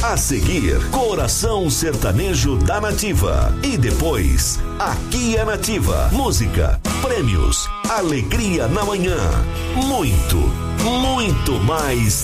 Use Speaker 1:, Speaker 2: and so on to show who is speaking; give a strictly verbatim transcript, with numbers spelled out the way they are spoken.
Speaker 1: A seguir, Coração Sertanejo da Nativa. E depois, Aqui é Nativa. Música, prêmios, alegria na manhã. Muito, muito mais